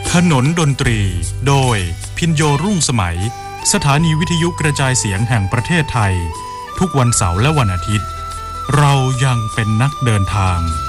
ถนนดนตรีโดยพินโยรุ่งสมัยสถานีวิทยุกระจายเสียงแห่งประเทศไทยทุกวันเสาร์และวันอาทิตย์เรายังเป็นนักเดินทาง